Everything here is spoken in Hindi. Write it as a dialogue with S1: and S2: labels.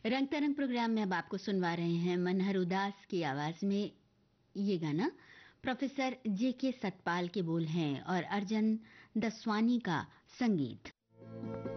S1: रंग तरंग प्रोग्राम में अब आपको सुनवा रहे हैं मनहर उदास की आवाज में ये गाना। Professor J.K. सतपाल के बोल हैं और अर्जन दसवानी का संगीत।